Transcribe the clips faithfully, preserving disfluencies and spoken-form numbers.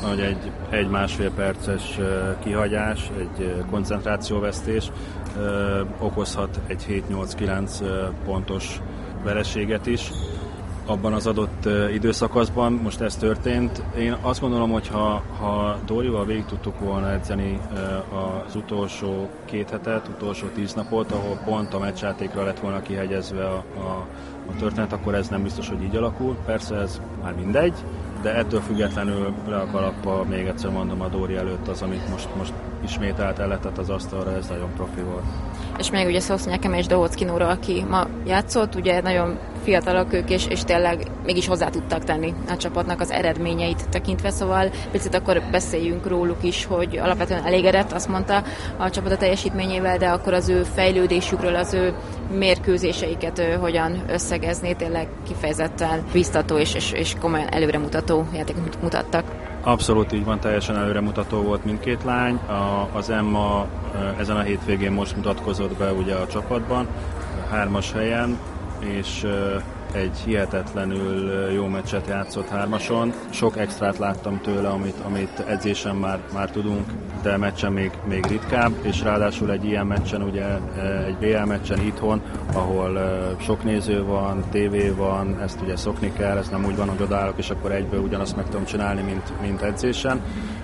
hogy egy, egy másfél perces kihagyás, egy koncentrációvesztés okozhat egy hét-nyolc-kilenc pontos vereséget is abban az adott időszakaszban. Most ez történt. Én azt gondolom, hogy ha, ha Dórival végig tudtuk volna edzeni az utolsó két hetet, utolsó tíz napot, ahol pont a meccsjátékra lett volna kihegyezve a, a, a történet, akkor ez nem biztos, hogy így alakul. Persze ez már mindegy, de ettől függetlenül le a kalappal, még egyszer mondom, a Dóri előtt az, amit most, most ismételt elletett az asztalra, ez nagyon profi volt. És még ugye Szosznyákem és Dohocki Nóra, aki ma játszott, ugye nagyon fiatalok ők, és, és tényleg mégis hozzá tudtak tenni a csapatnak az eredményeit tekintve, szóval picit akkor beszéljünk róluk is, hogy alapvetően elégedett, azt mondta a csapat a teljesítményével, de akkor az ő fejlődésükről, az ő mérkőzéseiket ő hogyan összegezné, tényleg kifejezetten biztató és, és, és komolyan előremutató játékot mutattak. Abszolút így van, teljesen előremutató volt mindkét lány. A, az Emma ezen a hétvégén most mutatkozott be ugye a csapatban, hármas helyen, és egy hihetetlenül jó meccset játszott hármason. Sok extrát láttam tőle, amit, amit edzésen már, már tudunk, de meccsen még, még ritkább, és ráadásul egy ilyen meccsen, ugye egy bé el meccsen itthon, ahol sok néző van, tévé van, ezt ugye szokni kell, ez nem úgy van, hogy odaállok, és akkor egyből ugyanazt meg tudom csinálni, mint, mint edzésen.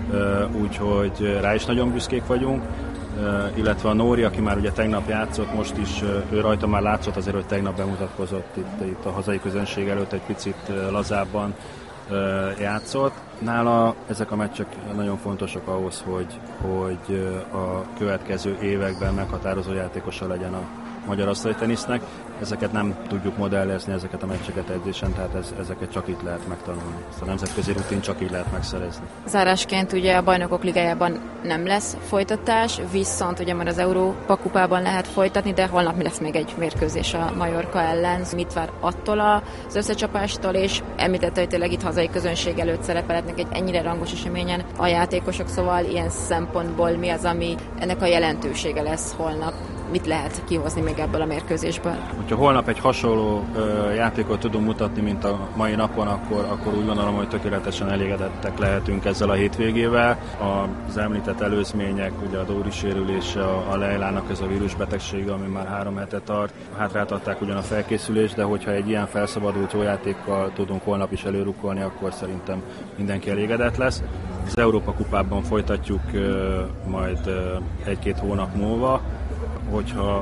Úgyhogy rá is nagyon büszkék vagyunk. Uh, illetve a Nóri, aki már ugye tegnap játszott, most is uh, ő rajta már látszott azért, hogy tegnap bemutatkozott itt, itt a hazai közönség előtt egy picit uh, lazábban uh, játszott. Nála ezek a meccsek nagyon fontosak ahhoz, hogy, hogy uh, a következő években meghatározó játékosa legyen a magyar asztali tenisznek. Ezeket nem tudjuk modellezni, ezeket a meccseket edzésen, tehát ez, ezeket csak itt lehet megtanulni. Ezt a nemzetközi rutin csak így lehet megszerezni. Zárásként ugye a Bajnokok Ligájában nem lesz folytatás, viszont ugye már az Európa kupában lehet folytatni, de holnap lesz még egy mérkőzés a Majorka ellen. Mit vár attól az összecsapástól, és említette, hogy tényleg itt hazai közönség előtt szerepelhetnek egy ennyire rangos eseményen a játékosok, szóval ilyen szempontból mi az, ami ennek a jelentősége lesz holnap? Mit lehet kihozni még ebből a mérkőzésből? Ha holnap egy hasonló ö, játékot tudunk mutatni, mint a mai napon, akkor, akkor úgy gondolom, hogy tökéletesen elégedettek lehetünk ezzel a hétvégével. Az említett előzmények, ugye a Dóri sérülése, a, a Leilának ez a vírusbetegsége, ami már három hete tart, hátráltatták ugyan a felkészülést, de hogyha egy ilyen felszabadult jó játékkal tudunk holnap is előrukkolni, akkor szerintem mindenki elégedett lesz. Az Európa kupában folytatjuk ö, majd ö, egy-két hónap múlva, hogyha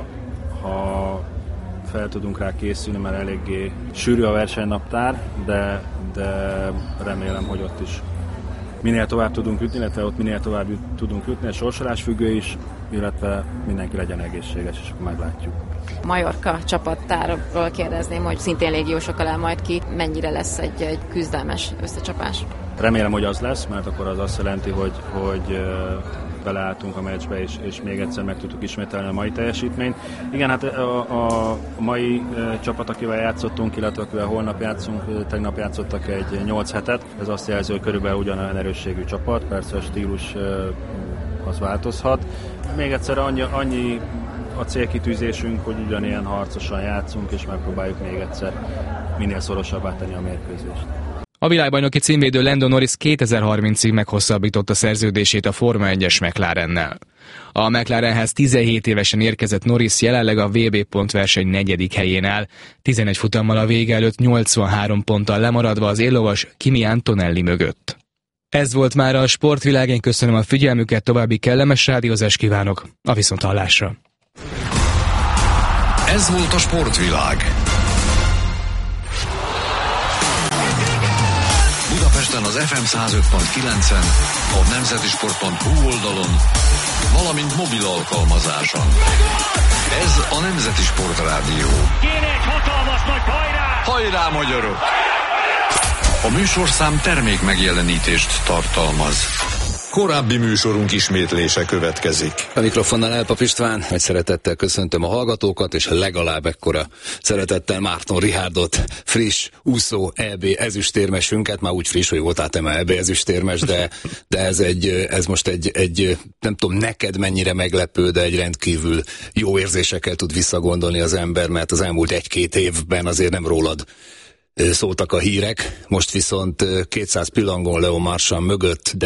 ha fel tudunk rá készülni, mert eléggé sűrű a versenynaptár, de, de remélem, hogy ott is minél tovább tudunk jutni, illetve ott minél tovább tudunk jutni, a sorsolás függő is, illetve mindenki legyen egészséges, és akkor meglátjuk. Majorka csapattárról kérdezném, hogy szintén légiósokkal áll majd ki, mennyire lesz egy, egy küzdelmes összecsapás? Remélem, hogy az lesz, mert akkor az azt jelenti, hogy, hogy beleálltunk a meccsbe, és, és még egyszer meg tudtuk ismételni a mai teljesítményt. Igen, hát a, a, a mai e, csapat, akivel játszottunk, illetve akivel holnap játszunk, tegnap játszottak egy nyolc hetet. Ez azt jelzi, hogy körülbelül ugyanolyan erősségű csapat, persze a stílus e, az változhat. Még egyszer annyi, annyi a célkitűzésünk, hogy ugyanilyen harcosan játszunk, és megpróbáljuk még egyszer minél szorosabbá tenni a mérkőzést. A világbajnoki címvédő Lando Norris kétezer-harmincig meghosszabbította szerződését a Forma egyes McLarennel. A McLarenhez tizenhét évesen érkezett Norris jelenleg a vé bé pontverseny negyedik helyén áll, tizenegy futammal a vége előtt nyolcvanhárom ponttal lemaradva az éllovas Kimi Antonelli mögött. Ez volt már a sportvilág, én köszönöm a figyelmüket, további kellemes rádiózást kívánok, a viszonthallásra. Ez volt a sportvilág. Budapesten az ef em száz öt pont kilencen, a nemzetisport pont hu oldalon, valamint mobil alkalmazáson. Ez a Nemzeti Sport Rádió. Kéne egy hatalmas nagy hajrá! Hajrá, magyarok! A műsorszám termék megjelenítést tartalmaz. Korábbi műsorunk ismétlése következik. A mikrofonnál Elpap István, egy szeretettel köszöntöm a hallgatókat, és legalább ekkora szeretettel Márton Richárdot, friss, úszó é bé ezüstérmesünket, már úgy friss, hogy voltál te már é bé ezüstérmes, de, de ez, egy, ez most egy, egy, nem tudom, neked mennyire meglepő, de egy rendkívül jó érzésekkel tud visszagondolni az ember, mert az elmúlt egy-két évben azért nem rólad szóltak a hírek, most viszont kétszáz pillangon Leo Marchand mögött, de